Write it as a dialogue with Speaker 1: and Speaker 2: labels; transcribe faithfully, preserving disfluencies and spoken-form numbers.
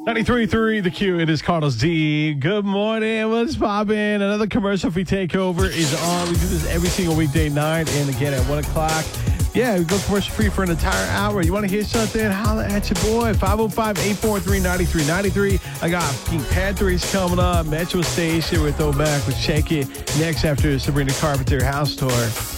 Speaker 1: ninety-three point three The Q. It is Carlos D. Good morning. What's poppin'? Another commercial free takeover is on. We do this every single weekday night, and again at one o'clock. Yeah, we go commercial free for an entire hour. You want to hear something? Holla at your boy. five oh five, eight four three, nine three nine three. I got Pink Panthers coming up. Metro Station with Throwback with Check It. Next after Sabrina Carpenter House Tour.